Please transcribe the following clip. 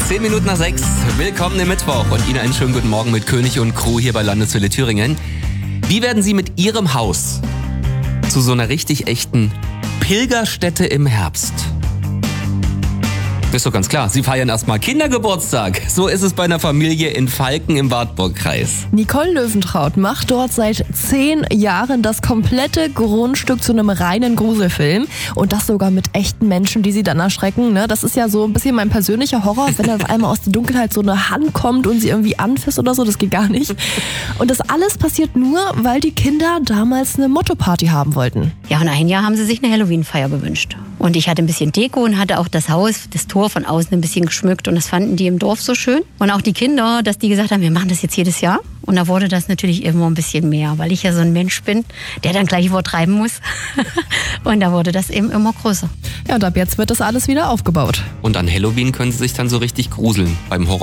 10 Minuten nach 6. Willkommen im Mittwoch und Ihnen einen schönen guten Morgen mit König und Crew hier bei Landeswelle Thüringen. Wie werden Sie mit Ihrem Haus zu so einer richtig echten Pilgerstätte im Herbst? Ist doch ganz klar, Sie feiern erstmal Kindergeburtstag. So ist es bei einer Familie in Falken im Wartburgkreis. Nicole Löwentraut macht dort seit 10 Jahren das komplette Grundstück zu einem reinen Gruselfilm. Und das sogar mit echten Menschen, die sie dann erschrecken. Ne? Das ist ja so ein bisschen mein persönlicher Horror, wenn dann auf einmal aus der Dunkelheit so eine Hand kommt und sie irgendwie anfasst oder so. Das geht gar nicht. Und das alles passiert nur, weil die Kinder damals eine Motto-Party haben wollten. Ja, und ein Jahr haben sie sich eine Halloween-Feier gewünscht. Und ich hatte ein bisschen Deko und hatte auch das Haus, das Tor von außen ein bisschen geschmückt. Und das fanden die im Dorf so schön. Und auch die Kinder, dass die gesagt haben, wir machen das jetzt jedes Jahr. Und da wurde das natürlich immer ein bisschen mehr, weil ich ja so ein Mensch bin, der dann gleich übertreiben muss. Und da wurde das eben immer größer. Ja, und ab jetzt wird das alles wieder aufgebaut. Und an Halloween können Sie sich dann so richtig gruseln beim Horror.